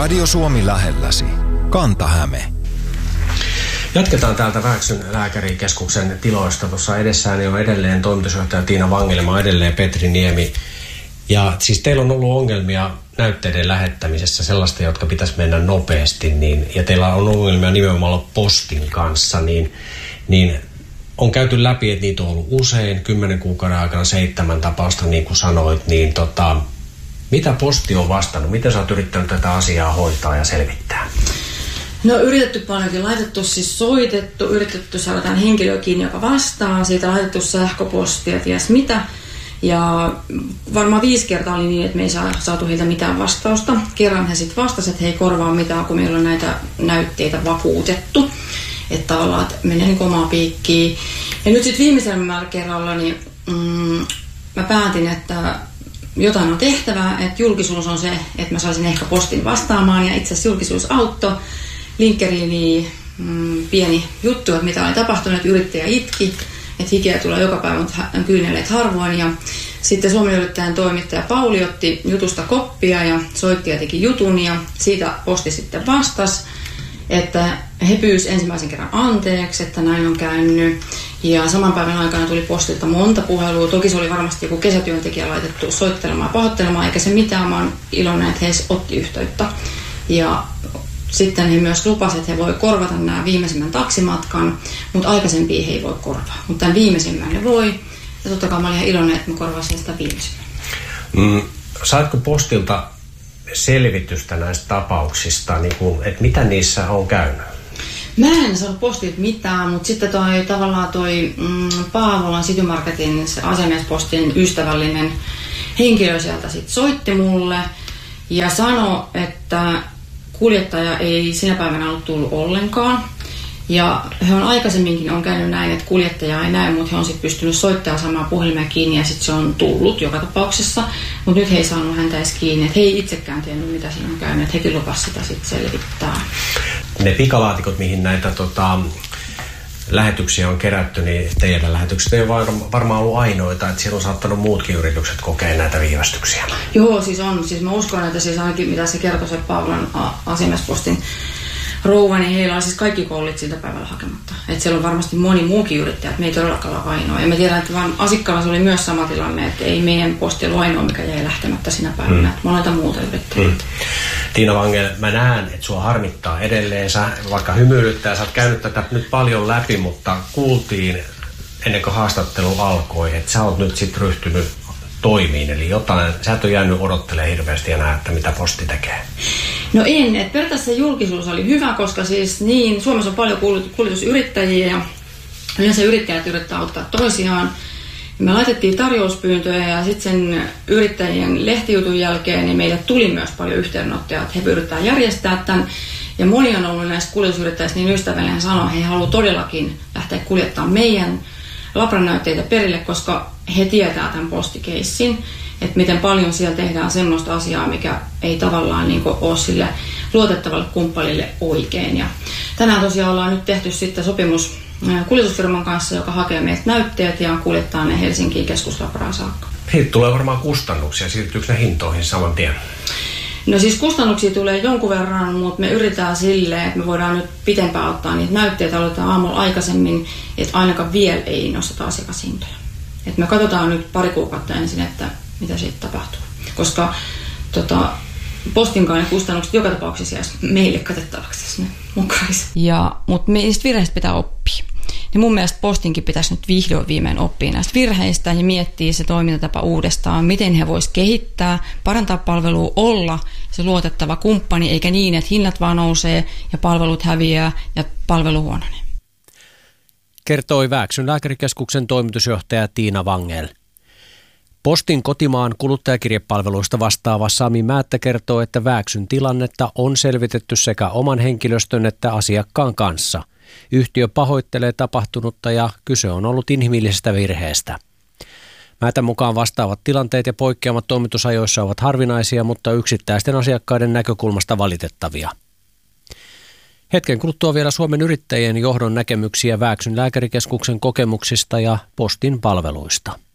Radio Suomi lähelläsi. Kanta-Häme. Jatketaan täältä Vääksyn lääkärikeskuksen tiloista. Tuossa edessäni on edelleen toimitusjohtaja Tiina Vangelma, edelleen Petri Niemi. Ja siis teillä on ollut ongelmia näytteiden lähettämisessä, sellaista, jotka pitäisi mennä nopeasti, ja teillä on ongelmia nimenomaan postin kanssa, niin on käyty läpi, että niitä on ollut usein, 10 kuukauden aikana 7 tapausta, niin kuin sanoit, niin mitä posti on vastannut? Miten sä oot yrittänyt tätä asiaa hoitaa ja selvittää? No yritetty paljonkin, laitettu siis soitettu, yritetty saada tämän henkilöä kiinni, joka vastaa, siitä laitettu sähköpostia, ties mitä. Ja varmaan 5 kertaa oli niin, että me ei saatu heiltä mitään vastausta. Kerran he sitten vastasivat, että he ei korvaa mitään, kun meillä on näitä näytteitä vakuutettu. Että tavallaan, että menee niin omaa piikkiin. Ja nyt sitten viimeisemmällä kerralla niin, mä päätin, että jotain on tehtävää, että julkisuus on se, että mä saisin ehkä postin vastaamaan. Ja itse asiassa julkisuus auttoi. Linkkeriin pieni juttu, että mitä oli tapahtunut, että yrittäjä itki. Että hikeä tulee joka päivä, mutta kyyneleet harvoin. Ja sitten Suomen Yrittäjän toimittaja Pauli otti jutusta koppia ja soitti ja teki jutun. Ja siitä posti sitten vastasi, että he pyysivät ensimmäisen kerran anteeksi, että näin on käynyt. Ja saman päivän aikana tuli postilta monta puhelua. Toki se oli varmasti joku kesätyöntekijä laitettu soittelemaan ja pahoittelemaan, eikä se mitään. Mä oon iloinen, että he otti yhteyttä. Ja sitten he myös lupasivat, että he voi korvata nämä viimeisimmän taksimatkan, mutta aikaisempia he ei voi korvaa. Mutta tämän viimeisimmän ne voi. Ja totta kai mä olin ihan iloinen, että mä korvasin sitä viimeisimmän. Saatko postilta selvitystä näistä tapauksista, että mitä niissä on käynyt? Mä en saanut postilta mitään, mutta sitten toi Paavolan City Marketin se asiamiespostin ystävällinen henkilö sieltä sit soitti mulle ja sanoi, että kuljettaja ei sinä päivänä ollut tullut ollenkaan. Ja he on aikaisemminkin on käynyt näin, että kuljettaja ei näe, mutta he on sitten pystynyt soittamaan samaa puhelimea kiinni ja sitten se on tullut joka tapauksessa. Mutta nyt he ei saanut häntä edes kiinni, että he ei itsekään tiennyt, mitä siinä on käynyt, että hekin lupasivat sitä sitten selvittää. Ne pikalaatikot, mihin näitä lähetyksiä on kerätty, niin teidän lähetykset ei ole varmaan ollut ainoita, että siellä on saattanut muutkin yritykset kokea näitä viivästyksiä. Joo, siis on. Siis mä uskon, että siis ainakin mitä se kertoi se Paavolan asiamiespostin rouva, niin heillä on siis kaikki kollit siltä päivällä hakematta. Että siellä on varmasti moni muukin yrittäjä, että me ei todellakaan ole ainoa. Ja me tiedän, että vaan asiakkaalla se oli myös sama tilanne, että ei meidän posti ollut ainoa, mikä jäi lähtemättä sinä päivänä. Että monelta muuta yrittäjää. Tiina Vangel, mä näen, että sua harmittaa edelleen. Sä vaikka hymyilyttää, sä oot käynyt tätä nyt paljon läpi, mutta kuultiin ennen kuin haastattelu alkoi, että sä oot nyt sitten ryhtynyt toimiin. Eli jotain, sä et ole jäänyt odottelemaan hirveästi ja näe, että mitä posti tekee. No en, että periaatteessa julkisuus oli hyvä, koska siis niin, Suomessa on paljon kuljetusyrittäjiä ja yleensä yrittäjät yrittää auttaa toisiaan. Me laitettiin tarjouspyyntöjä ja sitten sen yrittäjien lehtijutun jälkeen niin meille tuli myös paljon yhteydenottoja, että he yrittää järjestää tämän. Ja moni on ollut näistä kuljetusyrittäjistä niin ystävällinen sanoa, että he haluavat todellakin lähteä kuljettamaan meidän labranäytteitä perille, koska he tietää tämän postikeissin, että miten paljon siellä tehdään semmoista asiaa, mikä ei tavallaan niin kuin ole sille luotettavalle kumppanille oikein. Ja tänään tosiaan ollaan nyt tehty sitten sopimus kuljetusfirman kanssa, joka hakee meiltä näytteet ja kuljettaa ne Helsinkiin keskuslabraan saakka. Siitä tulee varmaan kustannuksia. Siirtyykö ne hintoihin saman tien? No siis kustannuksia tulee jonkun verran, mutta me yritetään silleen, että me voidaan nyt pitempään ottaa niitä näytteitä, aloitetaan aamulla aikaisemmin, että ainakaan vielä ei nosteta asiakashintoja. Et me katsotaan nyt 2 kuukautta ensin, että mitä siitä tapahtuu. Koska postinkaan kustannukset joka tapauksessa jäisi meille katettavaksi, jos ne mukaisi. Mutta niistä virheistä pitää oppia. Niin mun mielestä postinkin pitäisi nyt vihdoin viimein oppia näistä virheistä ja miettiä se toimintatapa uudestaan, miten he vois kehittää, parantaa palvelua, olla se luotettava kumppani, eikä niin, että hinnat vaan nousee ja palvelut häviää ja palvelu huononee. Kertoi Vääksyn lääkärikeskuksen toimitusjohtaja Tiina Vangel. Postin kotimaan kuluttajakirjepalveluista vastaava Sami Määttä kertoo, että Vääksyn tilannetta on selvitetty sekä oman henkilöstön että asiakkaan kanssa. Yhtiö pahoittelee tapahtunutta ja kyse on ollut inhimillisestä virheestä. Määtän mukaan vastaavat tilanteet ja poikkeamat toimitusajoissa ovat harvinaisia, mutta yksittäisten asiakkaiden näkökulmasta valitettavia. Hetken kuluttua vielä Suomen Yrittäjien johdon näkemyksiä Vääksyn lääkärikeskuksen kokemuksista ja postin palveluista.